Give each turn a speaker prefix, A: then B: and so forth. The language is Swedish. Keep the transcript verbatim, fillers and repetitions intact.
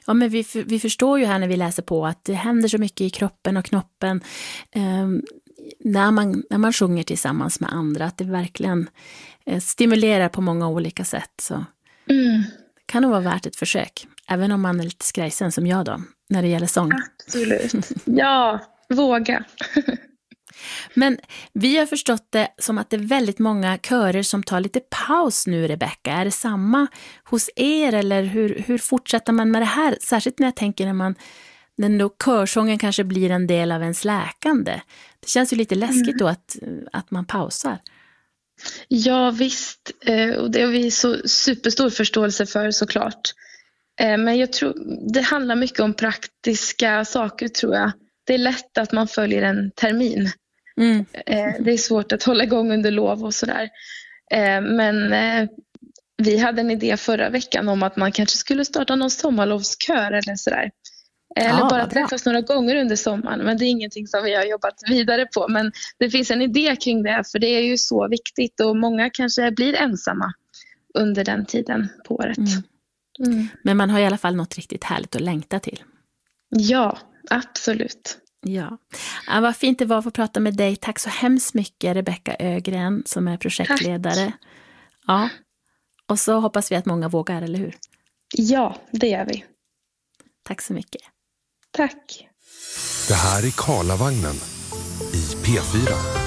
A: Ja, men vi, vi förstår ju här när vi läser på att det händer så mycket i kroppen och knoppen eh, när, man, när man sjunger tillsammans med andra, att det verkligen eh, stimulerar på många olika sätt. Så
B: Mm.
A: det kan nog vara värt ett försök, även om man är lite skrajsen som jag då, när det gäller sång.
B: Absolut. Ja, våga.
A: Men vi har förstått det som att det är väldigt många körer som tar lite paus nu, Rebecka. Är det samma hos er, eller hur, hur fortsätter man med det här? Särskilt när jag tänker när man, när då körsången kanske blir en del av ens läkande. Det känns ju lite läskigt mm. då att, att man pausar.
B: Ja visst, och det har vi så superstor förståelse för såklart. Men jag tror det handlar mycket om praktiska saker, tror jag. Det är lätt att man följer en termin. Mm. Det är svårt att hålla igång under lov och sådär. Men vi hade en idé förra veckan om att man kanske skulle starta någon sommarlovskör eller sådär. Eller ja, bara träffas några gånger under sommaren. Men det är ingenting som vi har jobbat vidare på. Men det finns en idé kring det, för det är ju så viktigt. Och många kanske blir ensamma under den tiden på året.
A: Mm. Mm. Men man har i alla fall något riktigt härligt att längta till.
B: Ja, absolut.
A: Ja. Ja, vad fint det var att få prata med dig. Tack så hemskt mycket, Rebecka Ögren, som är projektledare. Tack. Ja. Och så hoppas vi att många vågar, eller hur?
B: Ja, det gör vi.
A: Tack så mycket.
B: Tack.
C: Det här är Karlavagnen i P fyra.